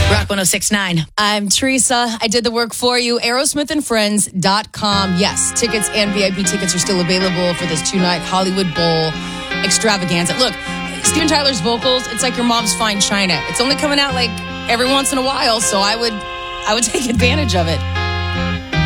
Rock 106.9. I'm Teresa. I did the work for you. AerosmithAndFriends.com. Yes, tickets and VIP tickets are still available for this 2-night Hollywood Bowl extravaganza. Look, Steven Tyler's vocals, it's like your mom's fine china. It's only coming out like every once in a while, so I would take advantage of it.